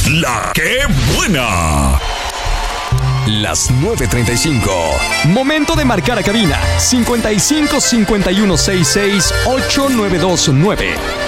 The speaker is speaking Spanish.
La que buena. Las 9:35. Momento de marcar a cabina. 55 51 66 8929.